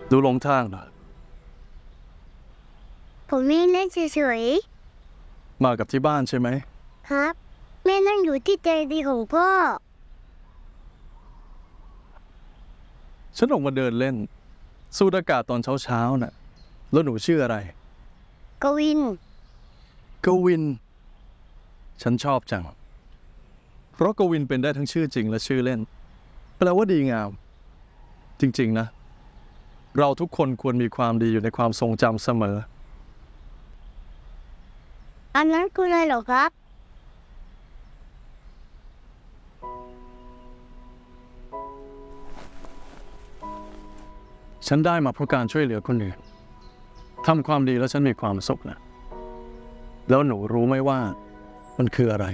ดูลงทางหน่อยผมไม่เล่นเฉยมากับที่บ้านใช่ไหมๆครับแม่นั่งอยู่ที่ใจดีของพ่อฉันออกมาเดินเล่นสูดอากาศตอนเช้าน่ะแล้วหนูชื่ออะไรกวินกวินฉันชอบจังเพราะกวินเป็นได้ทั้งชื่อจริงและชื่อเล่นแปลว่าดีงามจริงๆนะเราทุกคนควรมีความดีอยู่ในความทรงจำเสมออันนั้นคืออะไรเหรอครับฉันได้มาเพราะการช่วยเหลือคนอื่นทำความดีแล้วฉันมีความสุขนะแล้วหนูรู้ไหมว่ามันคืออะไร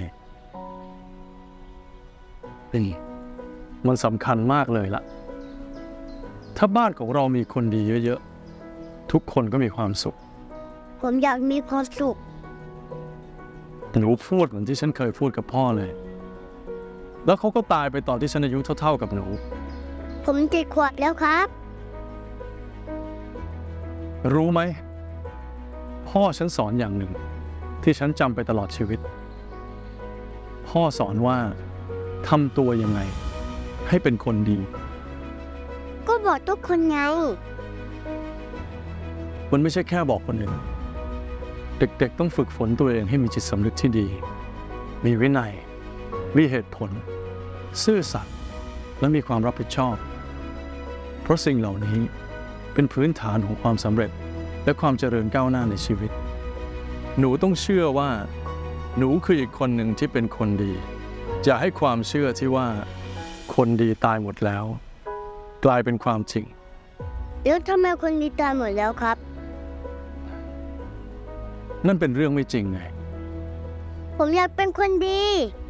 นี่มันสำคัญมากเลยล่ะถ้าบ้านของเรามีคนดีเยอะๆทุกคนก็มีความสุขผมอยากมีความสุขหนูพูดเหมือนที่ฉันเคยพูดกับพ่อเลยแล้วเขาก็ตายไปตอนที่ฉันอายุเท่าๆกับหนูผม7 ขวบแล้วครับรู้ไหมพ่อฉันสอนอย่างหนึ่งที่ฉันจำไปตลอดชีวิตพ่อสอนว่าทำตัวยังไงให้เป็นคนดีก็บอกทุกคนไงมันไม่ใช่แค่บอกคนอื่นเด็กๆต้องฝึกฝนตัวเองให้มีจิตสำนึกที่ดีมีวินัยมีเหตุผลซื่อสัตย์และมีความรับผิดชอบเพราะสิ่งเหล่านี้เป็นพื้นฐานของความสำเร็จและความเจริญก้าวหน้าในชีวิตหนูต้องเชื่อว่าหนูคืออีกคนหนึ่งที่เป็นคนดีอย่าให้ความเชื่อที่ว่าคนดีตายหมดแล้วกลายเป็นความจริงแล้วทำไมคนดีตายหมดแล้วครับนั่นเป็นเรื่องไม่จริงไงผมอยากเป็นคนดี